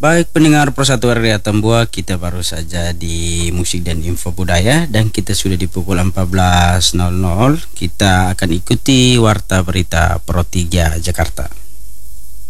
Baik pendengar Persatuan Ria Tambua, kita baru saja di Musik dan Info Budaya dan kita sudah di pukul 14.00. Kita akan ikuti Warta Berita Pro 3 Jakarta.